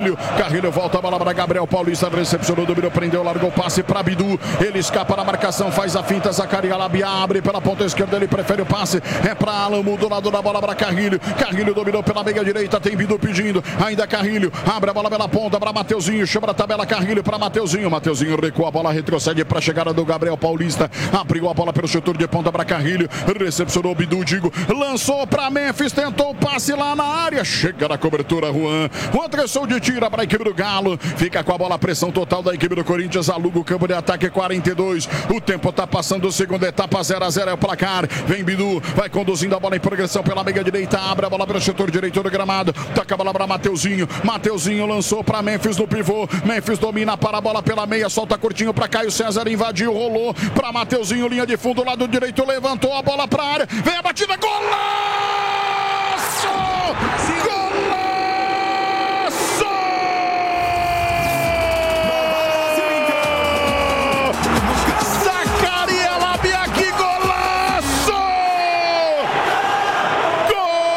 Carrilho. Carrilho volta a bola para Gabriel Paulista. Recepcionou, dominou, prendeu, largou o passe para Bidu. Ele escapa na marcação, faz a finta. Zacarias Labia abre pela ponta esquerda. Ele prefere o passe. É para Alan, do lado da bola para Carrilho. Carrilho dominou pela meia direita. Tem Bidu pedindo. Ainda Carrilho. Abre a bola pela ponta para Mateuzinho. Chama a tabela Carrilho para Mateuzinho. Mateuzinho recua a bola, retrocede para a chegada do Gabriel Paulista. Abriu a bola pelo setor de ponta para Carrilho. Recepcionou Bidu, digo. Lançou para Memphis. Tentou o passe lá na área. Chega na cobertura, Juan. Juan traçou de tira para a equipe do Galo. Fica com a bola, a pressão total da equipe do Corinthians. Aluga o campo de ataque 42. O tempo está passando, segunda etapa, 0-0 é o placar. Vem Bidu, vai conduzindo a bola em progressão pela meia direita. Abre a bola para o setor direito do gramado. Toca a bola para Mateuzinho. Mateuzinho lançou para Memphis no pivô. Memphis domina para a bola pela meia. Solta curtinho para Caio César. Invadiu, rolou para Mateuzinho. Linha de fundo, lado direito. Levantou a bola para a área. Vem a batida. Golaço! Golaço!